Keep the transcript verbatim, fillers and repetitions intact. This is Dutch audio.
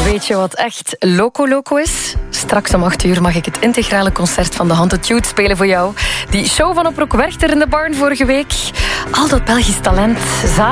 Weet je wat echt loco loco is? Straks om acht uur mag ik het integrale concert van de Hantitude spelen voor jou. Die show van Oproek Werchter in de Barn vorige week. Al dat Belgisch talent.